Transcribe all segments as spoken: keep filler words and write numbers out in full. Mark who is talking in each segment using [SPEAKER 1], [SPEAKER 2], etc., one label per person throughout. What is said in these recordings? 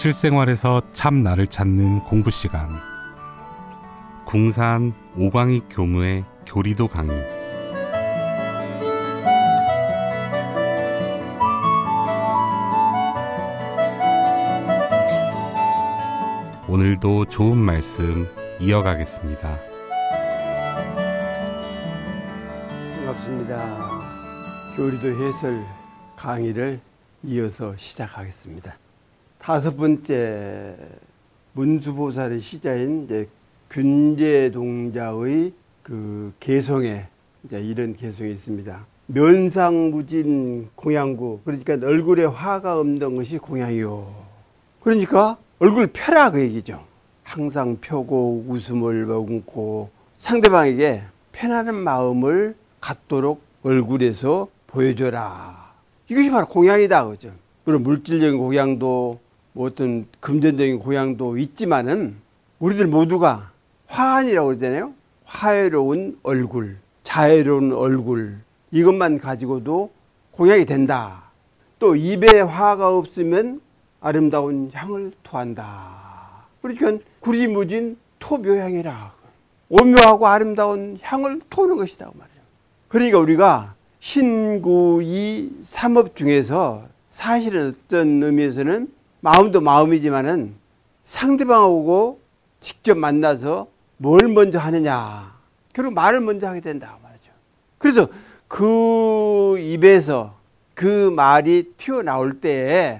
[SPEAKER 1] 실생활에서 참 나를 찾는 공부 시간. 궁산 오광익 교무의 교리도 강의. 오늘도 좋은 말씀 이어가겠습니다.
[SPEAKER 2] 반갑습니다. 교리도 해설 강의를 이어서 시작하겠습니다. 다섯 번째 문수보살의 시자인 이제 균제동자의 그 개성에 이제 이런 개성이 있습니다. 면상무진 공양구, 그러니까 얼굴에 화가 없는 것이 공양이요. 그러니까 얼굴 펴라 그 얘기죠. 항상 펴고 웃음을 머금고 상대방에게 편안한 마음을 갖도록 얼굴에서 보여줘라. 이것이 바로 공양이다, 그죠? 물론 물질적인 공양도 뭐 어떤 금전적인 공양도 있지만은 우리들 모두가 화한이라고 그러잖아요. 화해로운 얼굴, 자애로운 얼굴, 이것만 가지고도 공양이 된다. 또 입에 화가 없으면 아름다운 향을 토한다. 그러니까 구리무진 토묘향이라. 오묘하고 아름다운 향을 토하는 것이다 말이죠. 그러니까 우리가 신구이 삼업 중에서 사실은 어떤 의미에서는 마음도 마음이지만은 상대방하고 직접 만나서 뭘 먼저 하느냐. 결국 말을 먼저 하게 된다 말이죠. 그래서 그 입에서 그 말이 튀어나올 때에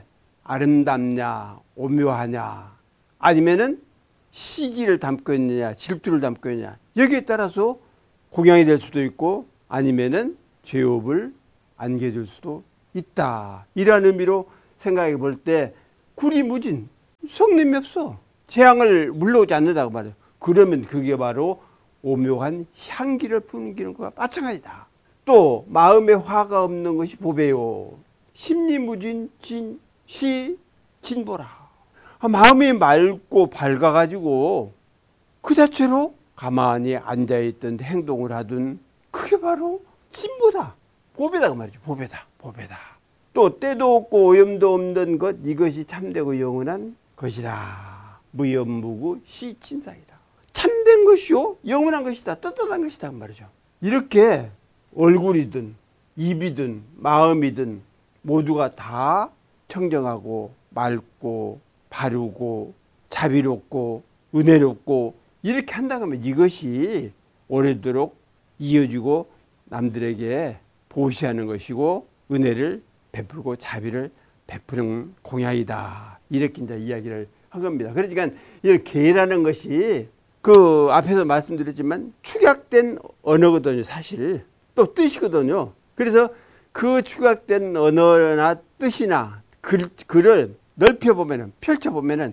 [SPEAKER 2] 아름답냐, 오묘하냐, 아니면은 시기를 담고 있느냐, 질투를 담고 있느냐, 여기에 따라서 공양이 될 수도 있고 아니면은 죄업을 안겨줄 수도 있다. 이런 의미로 생각해 볼 때 구리무진, 성님이 없어. 재앙을 물러오지 않는다고 말해요. 그러면 그게 바로 오묘한 향기를 풍기는 것과 마찬가지다. 또 마음에 화가 없는 것이 보배요. 심리무진 진, 시 진보라. 마음이 맑고 밝아가지고 그 자체로 가만히 앉아있던 행동을 하던 그게 바로 진보다. 보배다 그 말이죠. 보배다. 보배다. 또 때도 없고 오염도 없는 것, 이것이 참되고 영원한 것이라. 무염무구 시친사이라. 참된 것이요 영원한 것이다. 떳떳한 것이다 그 말이죠. 이렇게 얼굴이든 입이든 마음이든 모두가 다 청정하고 맑고 바르고 자비롭고 은혜롭고 이렇게 한다고 하면 이것이 오래도록 이어지고 남들에게 보시하는 것이고 은혜를 베풀고 자비를 베푸는 공양이다. 이렇게 이제 이야기를 한 겁니다. 그러니까 이 개라는 것이 그 앞에서 말씀드렸지만 축약된 언어거든요. 사실 또 뜻이거든요. 그래서 그 축약된 언어나 뜻이나 글, 글을 넓혀보면은 펼쳐보면은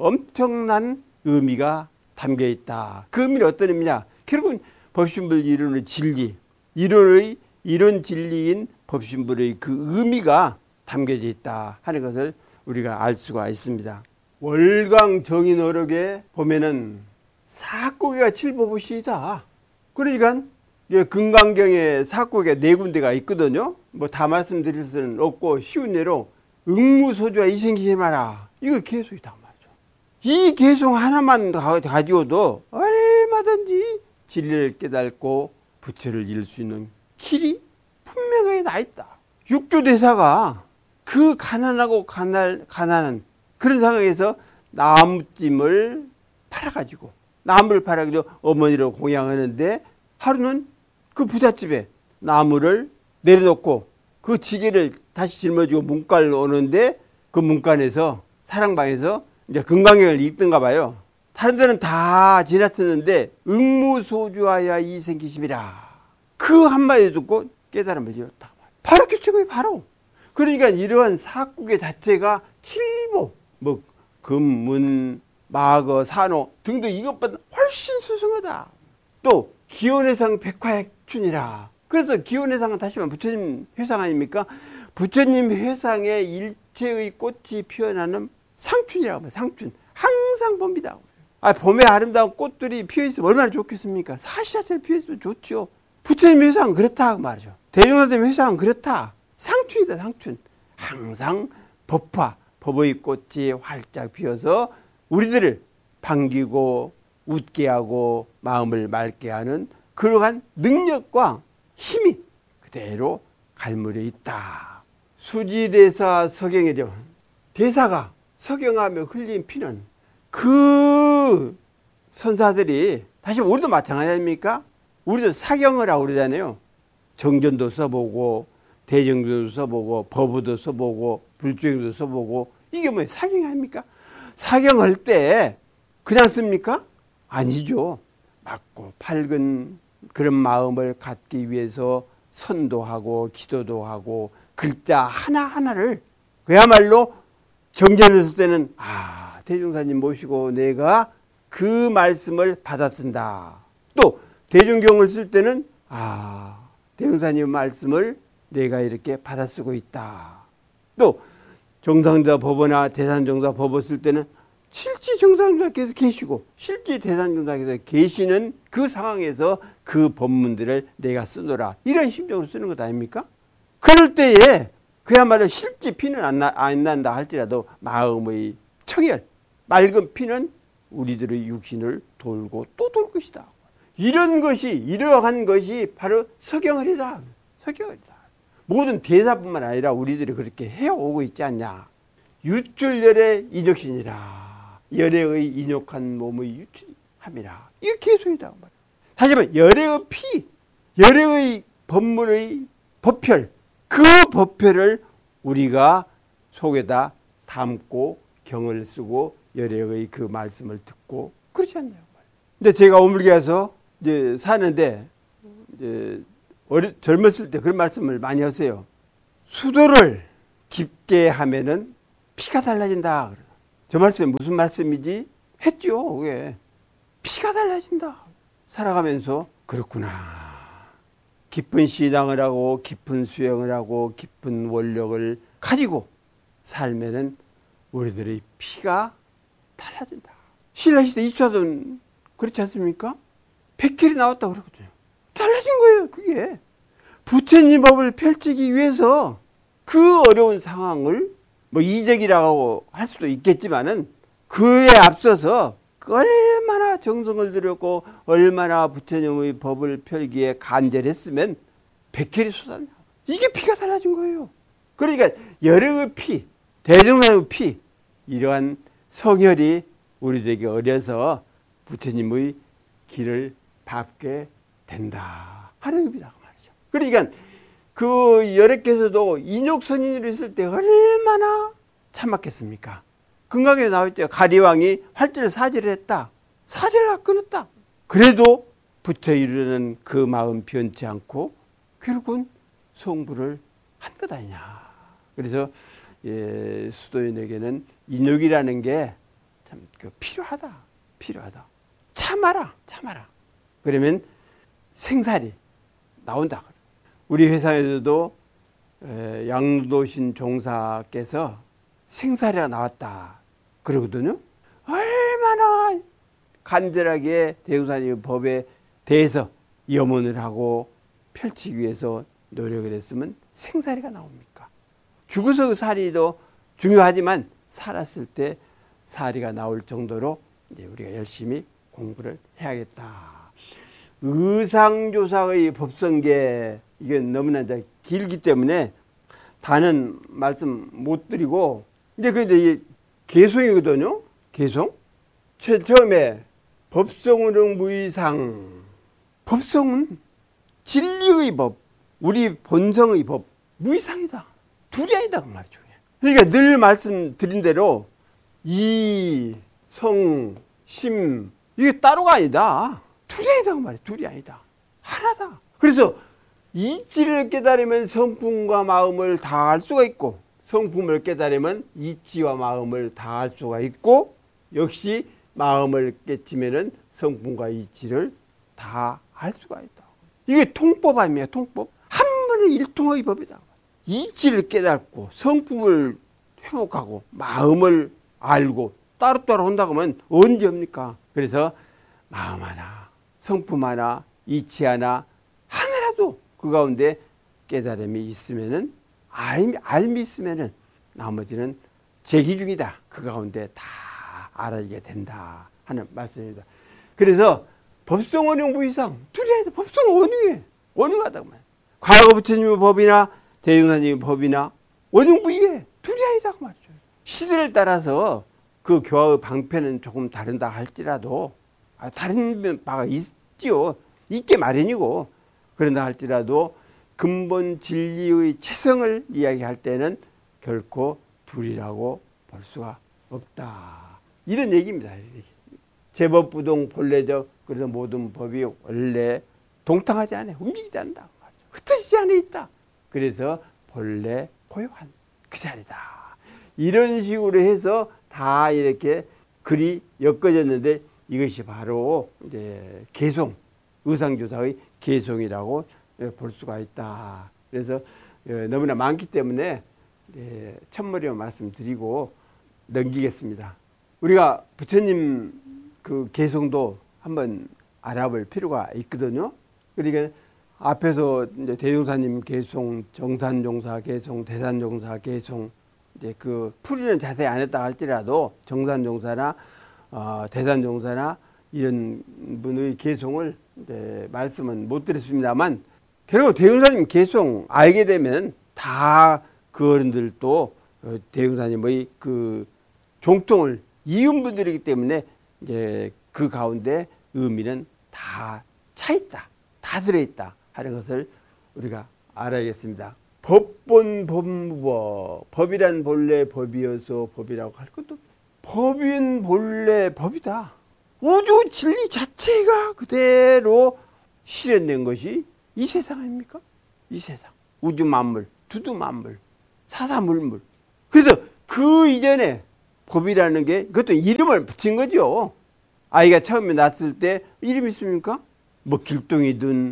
[SPEAKER 2] 엄청난 의미가 담겨 있다. 그 의미는 어떤 의미냐? 결국은 법신불 이론의 진리, 이론의 이런 진리인 법신불의 그 의미가 담겨져 있다 하는 것을 우리가 알 수가 있습니다. 월강 정인어록에 보면은 사고개가 칠법의시이다. 그러니까 금강경에 사고개가 네 군데가 있거든요. 뭐 다 말씀드릴 수는 없고 쉬운 예로 응무소주와 이생기지 마라. 이거 개송이다 말이죠. 이 개송 하나만 가지고도 얼마든지 진리를 깨닫고 부처를 이룰 수 있는 길이 분명하게 나 있다. 육조대사가 그 가난하고 가난, 가난한 그런 상황에서 나무찜을 팔아가지고 나무를 팔아가지고 어머니를 공양하는데 하루는 그 부잣집에 나무를 내려놓고 그 지게를 다시 짊어지고 문간을 오는데 그 문간에서 사랑방에서 이제 금강경을 읽던가 봐요. 다른 데는 다 지나쳤는데 응무소주하야 이생기심이라. 그 한마디 듣고 깨달음을 이뤘다. 바로 규칙이 바로. 그러니까 이러한 사국의 자체가 칠보, 뭐 금문, 마거, 산호 등등 이것보다 훨씬 수승하다. 또 기원회상 백화액춘이라. 그래서 기원회상은 다시 말하면 부처님 회상 아닙니까? 부처님 회상에 일체의 꽃이 피어나는 상춘이라고 합니다. 상춘. 항상 봄이다. 아, 봄에 아름다운 꽃들이 피어있으면 얼마나 좋겠습니까? 사시 자체를 피어있으면 좋죠. 부처님 회상은 그렇다 그 말이죠. 대종사님 회상은 그렇다. 상춘이다 상춘. 항상 법화, 법의 꽃이 활짝 피어서 우리들을 반기고 웃게 하고 마음을 맑게 하는 그러한 능력과 힘이 그대로 갈무려 있다. 수지대사 서경이렴. 대사가 서경하며 흘린 피는 그 선사들이, 다시 우리도 마찬가지 아닙니까? 우리도 사경을 하고 그러잖아요. 정전도 써보고 대정전도 써보고 법우도 써보고 불주행도 써보고, 이게 뭐예요? 사경 아닙니까? 사경할 때 그냥 씁니까? 아니죠. 맑고 밝은 그런 마음을 갖기 위해서 선도하고 기도도 하고 글자 하나하나를 그야말로 정전을 쓸 때는 아, 대종사님 모시고 내가 그 말씀을 받아 쓴다. 또 대종경을 쓸 때는 아, 대종사님 말씀을 내가 이렇게 받아 쓰고 있다. 또 정상자 법어나 대산정사 법어 쓸 때는 실제 정상자께서 계시고 실제 대산정사께서 계시는 그 상황에서 그 법문들을 내가 쓰노라, 이런 심정으로 쓰는 것 아닙니까? 그럴 때에 그야말로 실제 피는 안, 나, 안 난다 할지라도 마음의 청열, 맑은 피는 우리들의 육신을 돌고 또 돌 것이다. 이런 것이, 이러한 것이 바로 서경을이다. 서경을이다. 모든 대사뿐만 아니라 우리들이 그렇게 해오고 있지 않냐. 유출열의 인욕신이라. 열애의 인욕한 몸의 유출함이라. 이게 개소이다. 다시 말해 열애의 피, 열애의 법문의 법혈, 그 법혈을 우리가 속에다 담고 경을 쓰고 열애의 그 말씀을 듣고 그렇지 않냐고. 근데 제가 오물개에서 이제 사는데 이제 어리, 젊었을 때 그런 말씀을 많이 하세요. 수도를 깊게 하면은 피가 달라진다. 저 말씀이 무슨 말씀이지? 했죠. 왜? 피가 달라진다. 살아가면서 그렇구나. 깊은 신앙을 하고 깊은 수행을 하고 깊은 원력을 가지고 살면은 우리들의 피가 달라진다. 신라시대 이차돈 그렇지 않습니까? 백혈이 나왔다 그러거든요. 달라진 거예요. 그게 부처님 법을 펼치기 위해서 그 어려운 상황을 뭐 이적이라고 할 수도 있겠지만은 그에 앞서서 얼마나 정성을 들였고 얼마나 부처님의 법을 펼기에 간절했으면 백혈이 솟았냐. 이게 피가 달라진 거예요. 그러니까 열의 피, 대종사의 피, 이러한 성혈이 우리들에게 어려서 부처님의 길을 밟게 된다 하는 의미다 그 말이죠. 그러니까 그 열애께서도 인욕선인으로 있을 때 얼마나 참았겠습니까? 금강에 나올 때 가리왕이 활제를 사제를 했다. 사제를 끊었다. 그래도 부처 이르는 그 마음 변치 않고 결국은 성불을 한 것 아니냐. 그래서 예, 수도인에게는 인욕이라는 게 참 필요하다. 필요하다. 참아라. 참아라. 그러면 생살이 나온다. 우리 회사에서도 양도신 종사께서 생사리가 나왔다 그러거든요. 얼마나 간절하게 대우사님 법에 대해서 염원을 하고 펼치기 위해서 노력을 했으면 생사리가 나옵니까? 죽어서 사리도 중요하지만 살았을 때 사리가 나올 정도로 이제 우리가 열심히 공부를 해야겠다. 의상조사의 법성계, 이게 너무나 이제 길기 때문에 다는 말씀 못 드리고, 이제 근데 이게 개송이거든요. 개송. 처음에 법성은 무의상. 법성은 진리의 법, 우리 본성의 법, 무의상이다. 둘이 아니다 그 말이죠. 그러니까 늘 말씀드린 대로 이, 성, 심, 이게 따로가 아니다. 둘이 아니다 그 말이에요. 둘이 아니다. 하나다. 그래서 이치를 깨달으면 성품과 마음을 다 알 수가 있고, 성품을 깨달으면 이치와 마음을 다 알 수가 있고, 역시 마음을 깨치면은 성품과 이치를 다 알 수가 있다. 이게 통법 아닙니까? 통법. 한 번에 일통의 법이다. 이치를 깨닫고 성품을 회복하고 마음을 알고 따로따로 한다고 하면 언제 합니까? 그래서 마음 하나, 성품 하나, 이치 하나, 하나라도 그 가운데 깨달음이 있으면은, 알미, 알미 있으면은 나머지는 제기중이다. 그 가운데 다 알아야 된다 하는 말씀입니다. 그래서 법성 원흉 부이상 둘이 해도 법성 원흉해. 원흉하다고 말이야. 과거 부처님의 법이나 대종사님의 법이나 원흉 부이해. 둘이 아니다고 말이죠. 시대를 따라서 그 교화의 방편은 조금 다른다 할지라도 아, 다른 바가 있지요. 있게 마련이고 그런다 할지라도 근본 진리의 체성을 이야기할 때는 결코 둘이라고 볼 수가 없다. 이런 얘기입니다. 제법부동 본래적 그래서 모든 법이 원래 동탕하지 않아 움직이지 않는다. 흩어지지 않아 있다. 그래서 본래 고요한 그 자리다. 이런 식으로 해서 다 이렇게 글이 엮어졌는데 이것이 바로 이제 개송, 의상조사의 개송이라고 볼 수가 있다. 그래서 너무나 많기 때문에 첫머리만 말씀드리고 넘기겠습니다. 우리가 부처님 그 개송도 한번 알아볼 필요가 있거든요. 그러니까 앞에서 이제 대종사님 개송, 정산종사 개송, 대산종사 개송 이제 그 풀이는 자세히 안 했다 할지라도 정산종사나 어, 대산종사나 이런 분의 개송을 이제 말씀은 못 드렸습니다만 결국 대종사님 개송 알게 되면 다 그 어른들도 대종사님의 그 종통을 이은 분들이기 때문에 이제 그 가운데 의미는 다 차 있다, 다 들어 있다 하는 것을 우리가 알아야겠습니다. 법본 법무법, 법이란 본래 법이어서 법이라고 할 것도 법인 본래 법이다. 우주 진리 자체가 그대로 실현된 것이 이 세상 아닙니까? 이 세상. 우주 만물, 두두 만물, 사사물물. 그래서 그 이전에 법이라는 게 그것도 이름을 붙인 거죠. 아이가 처음에 낳았을 때 이름 있습니까? 뭐 길동이든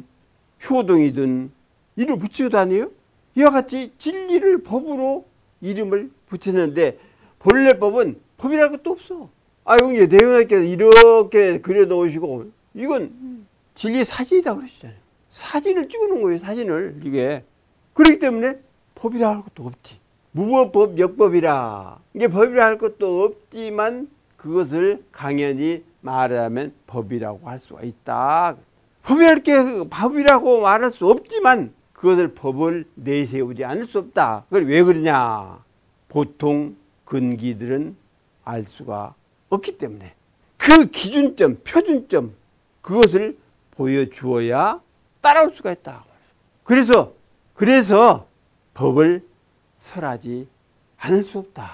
[SPEAKER 2] 효동이든 이름 붙이고 다녀요. 이와 같이 진리를 법으로 이름을 붙이는데 본래 법은 법이라는 것도 없어. 아이고 이제 대형님께서 이렇게 그려놓으시고 이건 진리 사진이다 그러시잖아요. 사진을 찍어놓은 거예요. 사진을 이게. 그렇기 때문에 법이라 할 것도 없지. 무법법 역법이라 이게 법이라 할 것도 없지만 그것을 강연히 말하면 법이라고 할 수가 있다. 법이랄 게 법이라고 말할 수 없지만 그것을 법을 내세우지 않을 수 없다. 그걸 왜 그러냐? 보통 근기들은 알 수가 없기 때문에 그 기준점, 표준점 그것을 보여주어야 따라올 수가 있다. 그래서 그래서 법을 설하지 않을 수 없다.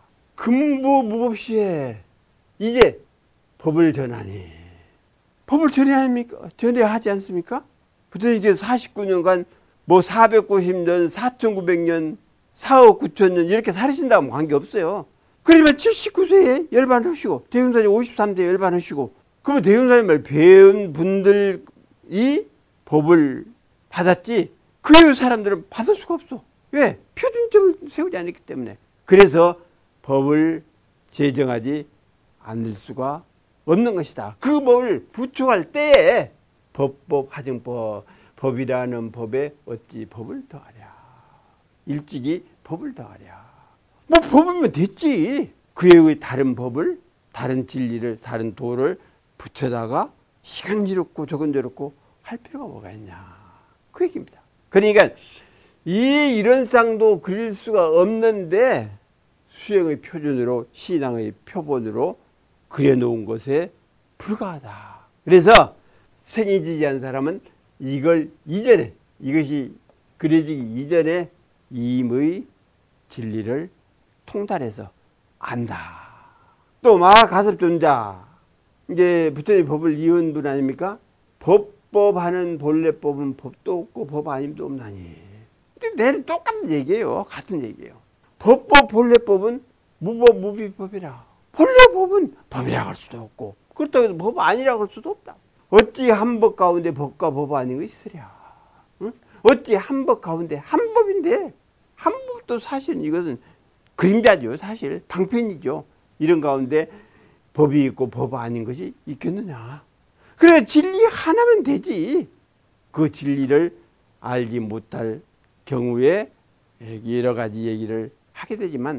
[SPEAKER 2] 금부무법시에 이제 법을 전하니 법을 전해야 합니까? 전해야 하지 않습니까? 부처님께서 사십구 년간 뭐 사백구십 년, 사천구백 년, 사억 구천 년 이렇게 살으신다면 관계없어요. 그러면 칠십구 세에 열반하시고 대종사님 오십삼 세에 열반하시고 그러면 대종사님을 배운 분들이 법을 받았지 그 외의 사람들은 받을 수가 없어. 왜? 표준점을 세우지 않았기 때문에. 그래서 법을 제정하지 않을 수가 없는 것이다. 그 법을 부초할 때에 법법 하증법 법이라는 법에 어찌 법을 더하랴. 일찍이 법을 더하랴. 뭐 법이면 됐지. 그에 의해 다른 법을 다른 진리를 다른 도를 붙여다가 시간지럽고 저건저렇고 할 필요가 뭐가 있냐. 그 얘기입니다. 그러니까 이 이런상도 그릴 수가 없는데 수행의 표준으로 신앙의 표본으로 그려놓은 것에 불과하다. 그래서 생이지지한 사람은 이걸 이전에 이것이 그려지기 이전에 임의 진리를 통달해서 안다. 또 마가섭존자 이제 부처님 법을 이은 분 아닙니까? 법법하는 본래법은 법도 없고 법 아님도 없나니. 근데 내는 똑같은 얘기예요. 같은 얘기예요. 법법 본래법은 무법 무비법이라. 본래법은 법이라고 할 수도 없고 그렇다고 해서 법 아니라고 할 수도 없다. 어찌 한 법 가운데 법과 법 아닌 것이 있으랴. 응? 어찌 한 법 가운데 한 법인데 한 법도 사실은 이것은 그림자죠. 사실 방편이죠. 이런 가운데 법이 있고 법 아닌 것이 있겠느냐. 그래 진리 하나면 되지. 그 진리를 알지 못할 경우에 여러 가지 얘기를 하게 되지만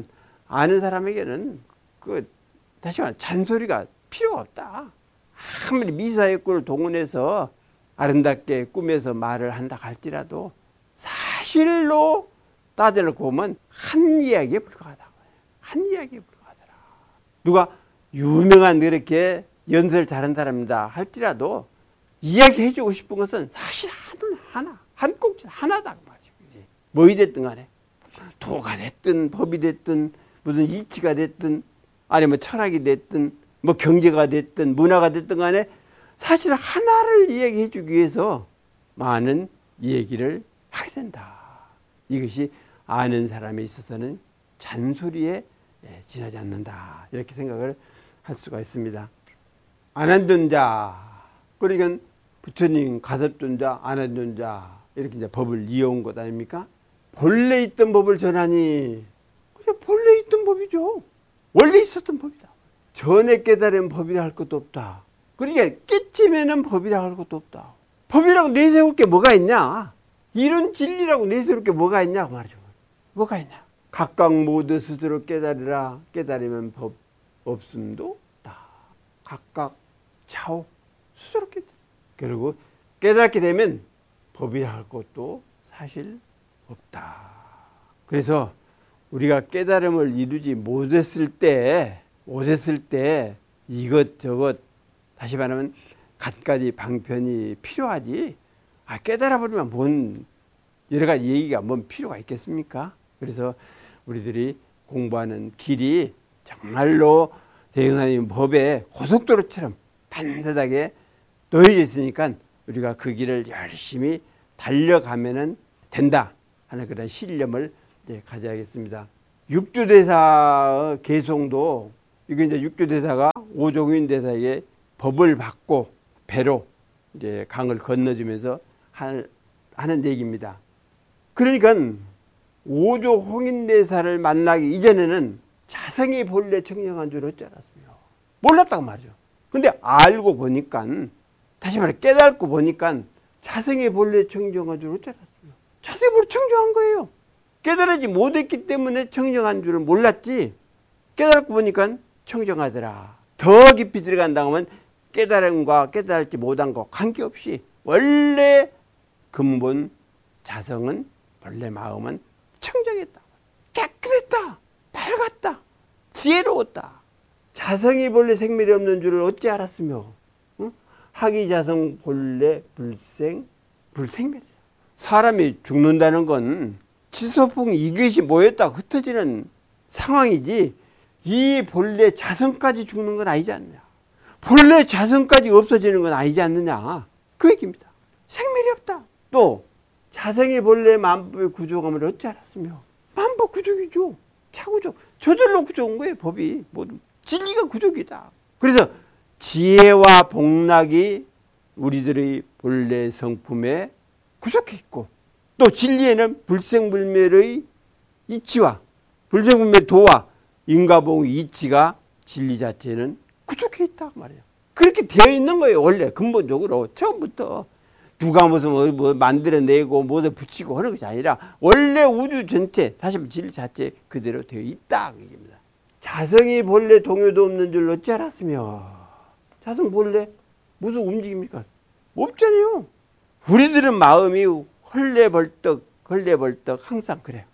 [SPEAKER 2] 아는 사람에게는 그 다시 말해 잔소리가 필요가 없다. 아무리 미사역구를 동원해서 아름답게 꾸며서 말을 한다 할지라도 사실로 따져놓고 보면 한 이야기에 불과하다. 한 이야기에 불과하더라. 누가 유명한 그렇게 연설 잘하는 사람이다 할지라도 이야기해주고 싶은 것은 사실 하나, 한 꼭지 하나다. 뭐이 됐든 간에 도가 됐든 법이 됐든 무슨 이치가 됐든 아니면 철학이 됐든 뭐 경제가 됐든 문화가 됐든 간에 사실 하나를 이야기해 주기 위해서 많은 얘기를 하게 된다. 이것이 아는 사람에 있어서는 잔소리에 지나지 않는다. 이렇게 생각을 할 수가 있습니다. 안한존자, 그러니까 부처님 가섭존자, 안한존자 이렇게 이제 법을 이어온 것 아닙니까? 본래 있던 법을 전하니 그냥 본래 있던 법이죠. 원래 있었던 법이다. 전에 깨달은 법이라 할 것도 없다. 그러니까 깨치면은 법이라 할 것도 없다. 법이라고 내세울 게 뭐가 있냐? 이런 진리라고 내세울 게 뭐가 있냐고 말이죠. 뭐가 있냐? 각각 모두 스스로 깨달으라. 깨달으면 법 없음도 없다. 각각 차오 스스로 깨달아. 그리고 깨닫게 되면 법이라 할 것도 사실 없다. 그래서 우리가 깨달음을 이루지 못했을 때, 못했을 때 이것저것 다시 말하면 갖가지 방편이 필요하지. 아, 깨달아버리면 뭔 여러 가지 얘기가 뭔 필요가 있겠습니까? 그래서 우리들이 공부하는 길이 정말로 대흥사님 법에 고속도로처럼 반듯하게 놓여져 있으니까 우리가 그 길을 열심히 달려가면은 된다 하는 그런 신념을 이제 가져야겠습니다. 육조대사의 개송도 이게 이제 육조대사가 오종인 대사에게 법을 받고 배로 이제 강을 건너주면서 하는 얘기입니다. 그러니까 오조 홍인대사를 만나기 이전에는 자성이 본래 청정한 줄 어찌 알았어요. 몰랐다고 말이죠. 근데 알고 보니까 다시 말해 깨닫고 보니까 자성이 본래 청정한 줄 어찌 알았어요. 자성이 본래 청정한 거예요. 깨달지 못했기 때문에 청정한 줄을 몰랐지 깨닫고 보니까 청정하더라. 더 깊이 들어간다고 하면 깨달음과 깨달지 못한 거 관계없이 원래 근본 자성은 본래 마음은 청정했다. 깨끗했다. 밝았다. 지혜로웠다. 자성이 본래 생멸이 없는 줄을 어찌 알았으며 응? 학이자성 본래 불생 불생멸이다. 사람이 죽는다는 건 지소풍 이것이 모였다 흩어지는 상황이지 이 본래 자성까지 죽는 건 아니지 않느냐. 본래 자성까지 없어지는 건 아니지 않느냐. 그 얘기입니다. 생멸이 없다. 또 자성이 본래 만법의 구조감을 어찌 알았으며 만법 구족이죠. 차구족. 저절로 구족인 거예요. 법이. 모두. 진리가 구족이다. 그래서 지혜와 복락이 우리들의 본래 성품에 구속해 있고 또 진리에는 불생불멸의 이치와 불생불멸의 도와 인과보응의 이치가 진리 자체는 구속해 있다 말이에요. 그렇게 되어 있는 거예요. 원래 근본적으로 처음부터 누가 무슨 뭐, 뭐 만들어내고 뭐를 붙이고 하는 것이 아니라 원래 우주 전체 다시 한번 진리 자체 그대로 되어 있다 그 얘기입니다. 자성이 본래 동요도 없는 줄 어찌 알았으며 자성 본래 무슨 움직입니까? 없잖아요. 우리들은 마음이 헐레벌떡 헐레벌떡 항상 그래요.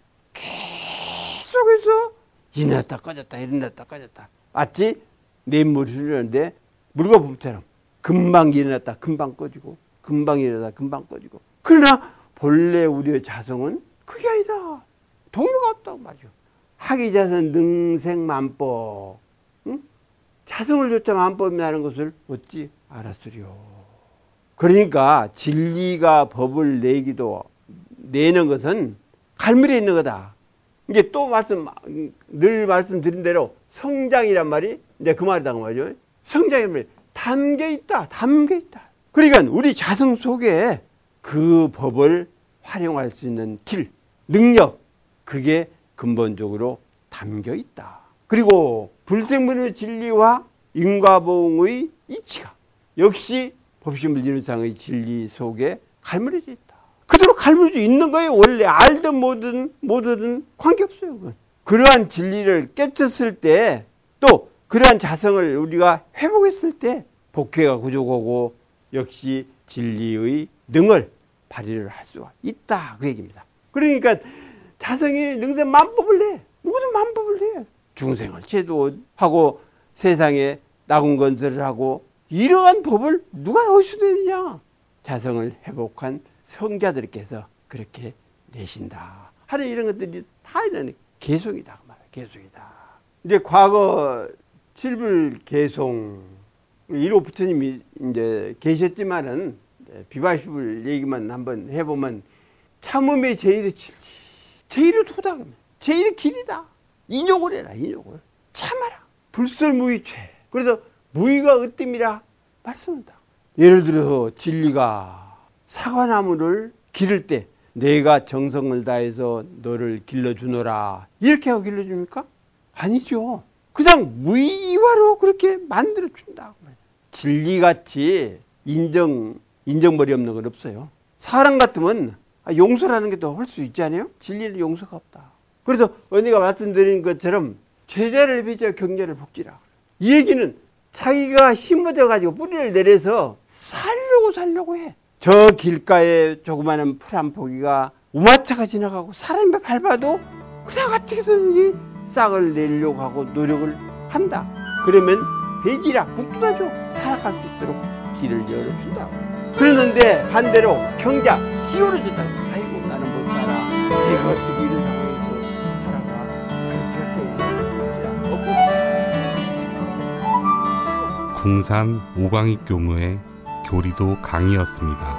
[SPEAKER 2] 계속해서 일어났다 꺼졌다 일어났다 꺼졌다. 마치 냇물이 흐르는데 물거품처럼 금방 일어났다 금방 꺼지고 금방 일어났다 금방 꺼지고. 그러나 본래 우리의 자성은 그게 아니다. 동요가 없다고 말이죠. 학이자성 능생만법. 응? 자성을 조차 만법이라는 것을 어찌 알았으리요. 그러니까 진리가 법을 내기도 내는 것은 갈무리에 있는 거다. 이게 또 말씀 늘 말씀드린 대로 성장이란 말이 이제 그 말이라고 말이죠. 성장이란 말이 담겨 있다. 담겨 있다. 그러니까 우리 자성 속에 그 법을 활용할 수 있는 길, 능력 그게 근본적으로 담겨 있다. 그리고 불생물의 진리와 인과보응의 이치가 역시 법신불진상의 진리 속에 갈무려져 있다. 그대로 갈무려져 있는 거예요. 원래 알든 뭐든 뭐든 관계없어요. 그건. 그러한 진리를 깨쳤을 때, 또 그러한 자성을 우리가 회복했을 때 복회가 구조하고 역시 진리의 능을 발휘를 할 수가 있다, 그 얘기입니다. 그러니까 자성이 능선 만법을 내, 모든 만법을 내. 중생을 제도하고 세상에 낙원 건설을 하고, 이러한 법을 누가 어디서 내느냐? 자성을 회복한 성자들께서 그렇게 내신다 하는 이런 것들이 다 이런 개송이다, 그 말이야. 개송이다. 이제 과거 칠불 개송 일 호 부처님이 이제 계셨지만은 비바십을 얘기만 한번 해보면 참음의 제일의 진리, 제일의 도다, 제일의 길이다. 인욕을 해라, 인욕을 참아라. 불설무의죄. 그래서 무의가 으뜸이라 말씀한다. 예를 들어서 진리가 사과나무를 기를 때 내가 정성을 다해서 너를 길러주노라 이렇게 하고 길러줍니까? 아니죠. 그냥 무의화로 그렇게 만들어준다. 진리같이 인정, 인정머리 없는 건 없어요. 사람 같으면 용서라는 게 더 할 수 있지 않아요? 진리는 용서가 없다. 그래서 언니가 말씀드린 것처럼 제자를 빚어 경제를 복지라. 이 얘기는 자기가 심어져 가지고 뿌리를 내려서 살려고 살려고 해. 저 길가에 조그마한 풀 한 포기가 우마차가 지나가고 사람이 밟아도 그냥 어떻게 해서든지 싹을 내려고 하고 노력을 한다. 그러면 배지라 굳어줘 살아갈 수 있도록 길을 열어준다. 그러는데 반대로 경자 기울어졌다. 아이고 나는 못 살아. 내가 어떻게 이런 상황에서 살아가. 그렇게 할 때
[SPEAKER 1] 궁산 오광익 교무의 교리도 강의였습니다.